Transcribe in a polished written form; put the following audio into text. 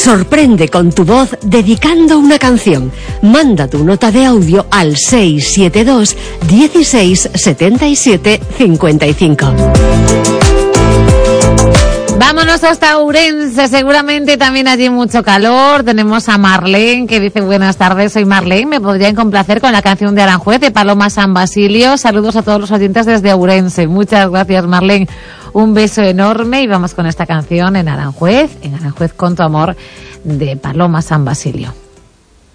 Sorprende con tu voz dedicando una canción. Manda tu nota de audio al 672 16 77 55. Vámonos hasta Ourense, seguramente también allí mucho calor. Tenemos a Marlene que dice: buenas tardes, soy Marlene, me podrían complacer con la canción de Aranjuez de Paloma San Basilio. Saludos a todos los oyentes desde Ourense. Muchas gracias, Marlene, un beso enorme y vamos con esta canción en Aranjuez con tu amor de Paloma San Basilio.